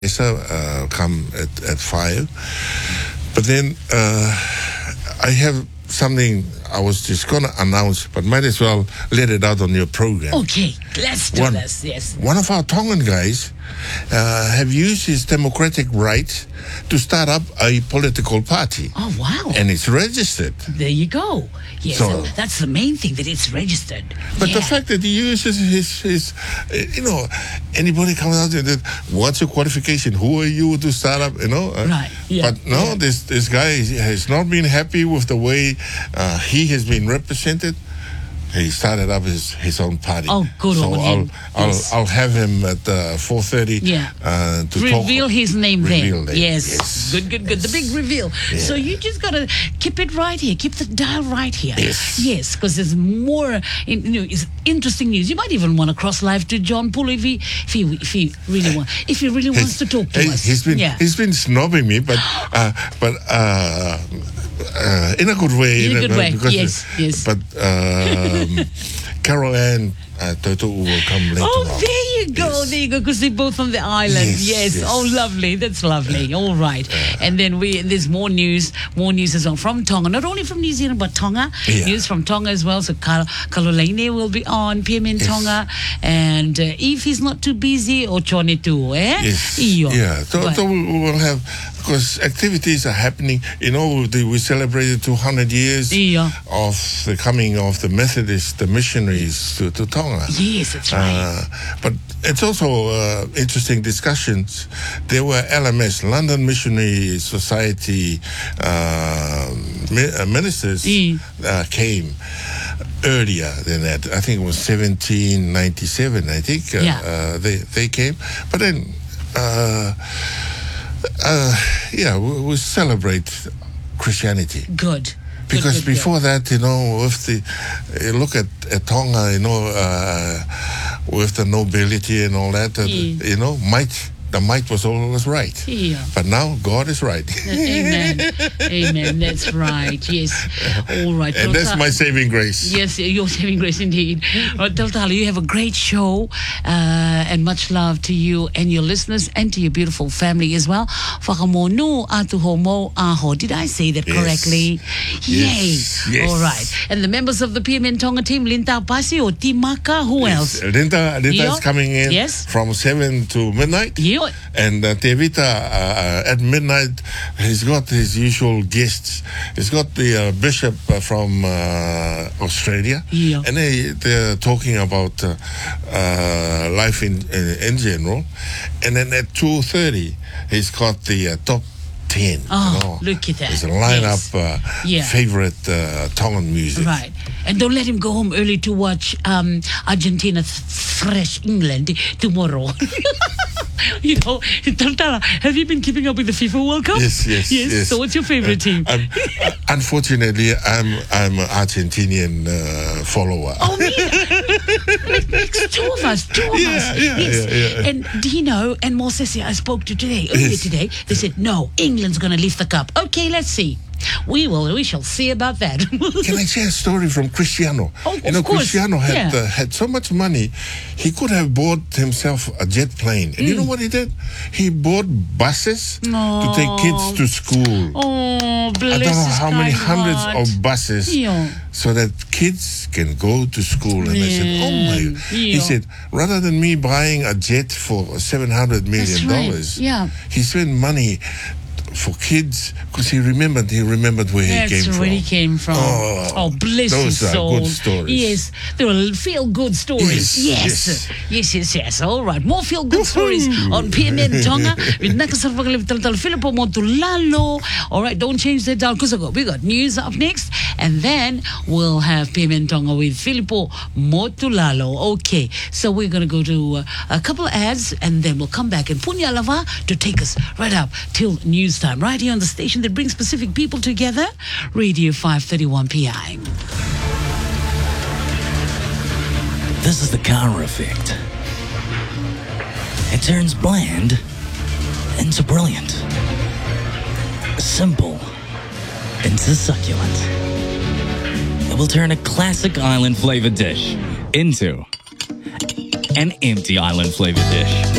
come at 5. But then I have something I was just going to announce, but might as well let it out on your program. Okay, let's do this, yes. One of our Tongan guys have used his democratic right to start up a political party. Oh, wow. And it's registered. There you go. Yes, So- that's the main thing, that it's registered. But Yeah. the fact that he uses his anybody comes out and says, what's your qualification? Who are you to start up, Right, yeah, But no, yeah. this guy has not been happy with the way he has been represented. He started up his own party. Oh, good so on him. Yes. I'll have him at 4:30. Yeah. To Reveal talk. his name Reveal then. it. Yes. Good. The big reveal. Yeah. So you just got to keep it right here. Keep the dial right here. Yes. Yes, because there's more it's interesting news. You might even want to cross live to John Pulo if he really wants to talk to us. He's been snobbing me, but in a good way. In a good way, because- yes. But Carol Ann Toto will come later Oh, on. there you go. Yes. There you go. Because they're both on the island. Yes, yes. Oh, lovely. That's lovely. All right. And then there's more news as well from Tonga. Not only from New Zealand, but Tonga. Yeah. News from Tonga as well. So Kalolene will be on PMN Yes. Tonga. And if he's not too busy, Ochone too, eh? Yes. Iyo. Yeah. So But- we will have, because activities are happening. We celebrated 200 years Yeah. of the coming of the Methodists, the missionaries to Tonga. Yes, that's right. But it's also interesting discussions. There were LMS, London Missionary Society ministers came earlier than that. I think it was 1797. I think they came. But then, we celebrate Christianity. Good. Because Good. before that, with look at Tonga, with the nobility and all that, the might was always right. Yeah. But now God is right. Amen. That's right. Yes. All right. And that's my saving grace. Yes, your saving grace indeed. Taltala, you have a great show, and much love to you and your listeners and to your beautiful family as well. Whakamonu atu homo aho. Did I say that Yes. correctly? Yes. Yay. Yes. All right. And the members of the PMN Tonga team, Linta Pasi or Timaka, who else? Linda Yeah. is coming in Yes. from 7 to midnight. Yeah. And Tevita at midnight, he's got his usual guests. He's got the bishop from Australia. Yeah. And they're talking about life in general. And then at 2:30, he's got the top 10. Oh, look at that. There's a lineup, Yeah. favorite Tongan music. Right. And don't let him go home early to watch Argentina thrash England tomorrow. Taltala, have you been keeping up with the FIFA World Cup? Yes. So what's your favorite team? Unfortunately, I'm an Argentinian follower. Oh, me? Two of us. Yes. Yeah. And Dino and Mosesi I spoke to earlier today, they said, no, England's going to lift the cup. Okay, let's see. We shall see about that. Can I share a story from Cristiano? Oh, of course. Cristiano had Yeah. had so much money, he could have bought himself a jet plane. And you know what he did? He bought buses to take kids to school. Oh, bless I don't know his how many kind hundreds heart. of buses Yeah. so that kids can go to school. And I said, oh my. He Yeah. said, rather than me buying a jet for $700 million, That's right. Yeah. he spent money for kids because he remembered where he That's came from. where he came from. Oh, bless his those are soul. good stories. Yes, they were feel-good stories. Yes. All right, more feel-good stories on PMN Tonga with Nakasarvagaliv Filippo Motulalo. All right, don't change that dial because we got news up next, and then we'll have PMN Tonga with Filippo Motulalo. Okay, so we're going to go to a couple of ads, and then we'll come back and Punya Lava to take us right up till news time, right here on the station that brings Pacific people together, Radio 531 PI. This is the Kara effect. It turns bland into brilliant. Simple into succulent. It will turn a classic island flavored dish into an empty island flavored dish.